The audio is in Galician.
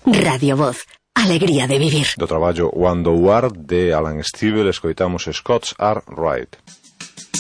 Radio Voz, alegría de vivir. Do traballo Wando War de Alan Stivell escoitamos Scots Are Right.